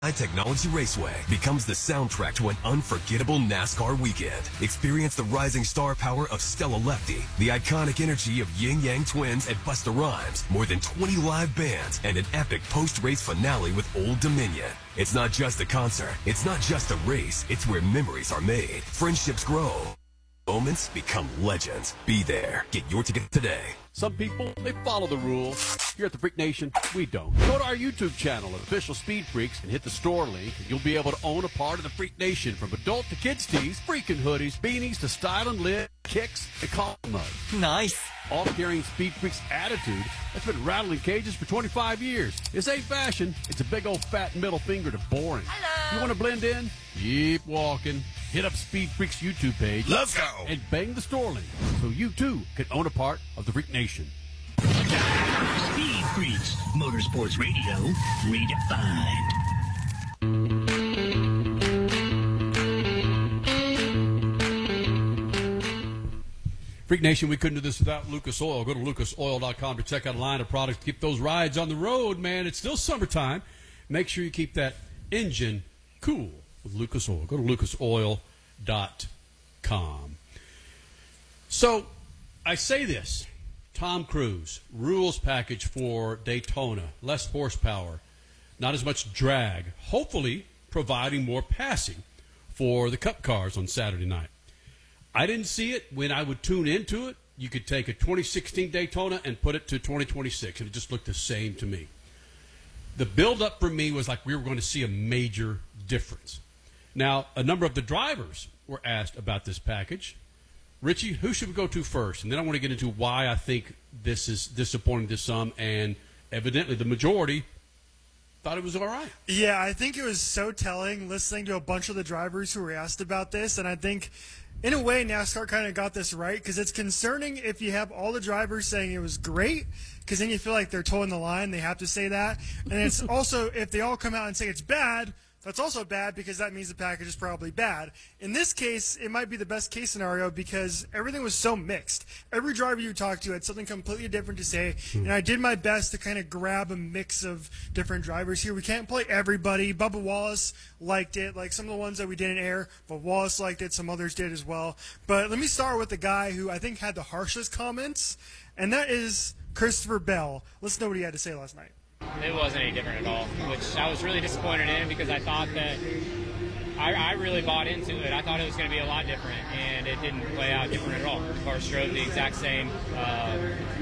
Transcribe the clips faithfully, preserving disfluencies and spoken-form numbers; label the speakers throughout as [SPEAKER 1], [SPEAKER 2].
[SPEAKER 1] Technology Raceway becomes the soundtrack to an unforgettable NASCAR weekend. Experience the rising star power of Stella Lefty, the iconic energy of Yin Yang Twins and Busta Rhymes, more than twenty live bands, and an epic post-race finale with Old Dominion. It's not just a concert. It's not just a race. It's where memories are made, friendships grow, moments become legends. Be there. Get your ticket today.
[SPEAKER 2] Some people, they follow the rules. Here at the Freak Nation, we don't. Go to our YouTube channel, Official Speed Freaks, and hit the store link, and you'll be able to own a part of the Freak Nation, from adult to kids tees, freaking hoodies, beanies to styling lid, kicks, and coffee mugs.
[SPEAKER 3] Nice.
[SPEAKER 2] All carrying Speed Freaks attitude that's been rattling cages for twenty-five years. This ain't fashion. It's a big old fat middle finger to boring.
[SPEAKER 3] Hello.
[SPEAKER 2] You want to blend in? Keep walking. Hit up Speed Freaks YouTube page.
[SPEAKER 1] Let's go.
[SPEAKER 2] And bang the store link so you too can own a part of the Freak Nation.
[SPEAKER 4] Speed Freaks, Motorsports Radio, redefined.
[SPEAKER 2] Freak Nation, we couldn't do this without Lucas Oil. Go to lucas oil dot com to check out a line of products to keep those rides on the road, man. It's still summertime. Make sure you keep that engine cool with Lucas Oil. Go to lucas oil dot com. So, I say this. Tom Cruise, rules package for Daytona, less horsepower, not as much drag, hopefully providing more passing for the Cup cars on Saturday night. I didn't see it. When I would tune into it, you could take a twenty sixteen Daytona and put it to twenty twenty-six, and it just looked the same to me. The build-up for me was like we were going to see a major difference. Now, a number of the drivers were asked about this package. Richie, who should we go to first? And then I want to get into why I think this is disappointing to some, and evidently the majority thought it was all right.
[SPEAKER 5] Yeah, I think it was so telling listening to a bunch of the drivers who were asked about this, and I think in a way NASCAR kind of got this right, because it's concerning if you have all the drivers saying it was great, because then you feel like they're towing the line. They have to say that. And it's also, if they all come out and say it's bad, that's also bad, because that means the package is probably bad. In this case, it might be the best case scenario because everything was so mixed. Every driver you talked to had something completely different to say, and I did my best to kind of grab a mix of different drivers here. We can't play everybody. Bubba Wallace liked it, like some of the ones that we didn't air, but Wallace liked it. Some others did as well. But let me start with the guy who I think had the harshest comments, and that is Christopher Bell. Let's know what he had to say last night.
[SPEAKER 6] It wasn't any different at all, which I was really disappointed in, because I thought that I, I really bought into it. I thought it was going to be a lot different, and it didn't play out different at all. The cars drove the exact same. Uh,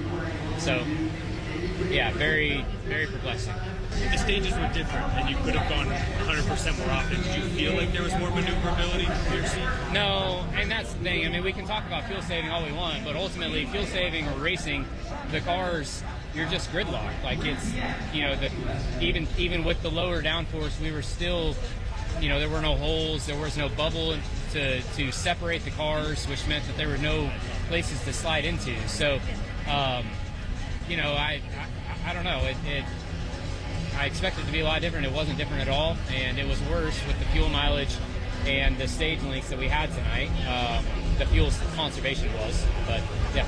[SPEAKER 6] so, yeah, very, very perplexing.
[SPEAKER 7] The stages were different, and you could have gone one hundred percent more often. Did you feel like there was more maneuverability from your seat?
[SPEAKER 6] No, and that's the thing. I mean, we can talk about fuel saving all we want, but ultimately, fuel saving or racing, the cars, you're just gridlocked. Like, it's, you know, the, even even with the lower downforce, we were still, you know, there were no holes, there was no bubble to, to separate the cars, which meant that there were no places to slide into. So, um, you know, I, I, I don't know. It, it I expected it to be a lot different. It wasn't different at all, and it was worse with the fuel mileage and the stage lengths that we had tonight. Um, the fuel conservation was, but yeah.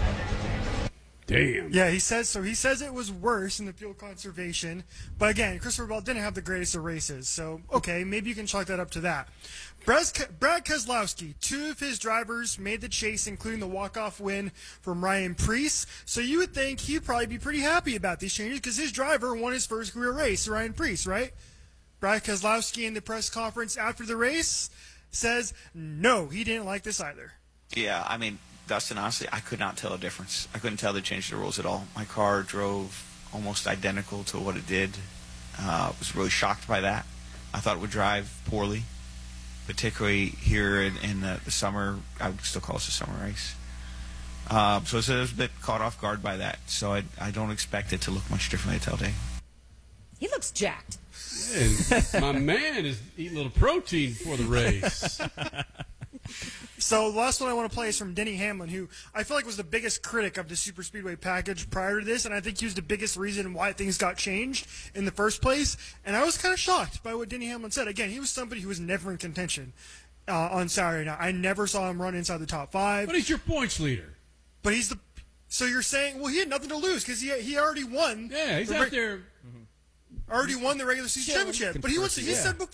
[SPEAKER 2] Damn.
[SPEAKER 5] Yeah, he says so. He says it was worse in the fuel conservation. But again, Christopher Bell didn't have the greatest of races. So, okay, maybe you can chalk that up to that. Brad Keselowski, two of his drivers made the chase, including the walk-off win from Ryan Preece. So you would think he'd probably be pretty happy about these changes, because his driver won his first career race, Ryan Preece, right? Brad Keselowski in the press conference after the race says, no, he didn't like this either.
[SPEAKER 8] Yeah, I mean, Dustin, honestly, I could not tell a difference. I couldn't tell they changed the rules at all. My car drove almost identical to what it did. I uh, was really shocked by that. I thought it would drive poorly, particularly here in, in the, the summer. I would still call this a summer race. Uh, so, so I was a bit caught off guard by that. So I, I don't expect it to look much differently at Talladega.
[SPEAKER 3] He looks jacked.
[SPEAKER 2] Yeah, my man is eating a little protein for the race.
[SPEAKER 5] So the last one I want to play is from Denny Hamlin, who I feel like was the biggest critic of the Super Speedway package prior to this, and I think he was the biggest reason why things got changed in the first place. And I was kind of shocked by what Denny Hamlin said. Again, he was somebody who was never in contention uh, on Saturday night. I never saw him run inside the top five.
[SPEAKER 2] But he's your points leader.
[SPEAKER 5] But he's the – so you're saying – well, he had nothing to lose because he, he already won.
[SPEAKER 2] Yeah, he's
[SPEAKER 5] the
[SPEAKER 2] out
[SPEAKER 5] ra-
[SPEAKER 2] there –
[SPEAKER 5] already won the regular season
[SPEAKER 3] Chilling.
[SPEAKER 5] championship. But he was he
[SPEAKER 2] Yeah.
[SPEAKER 5] said before.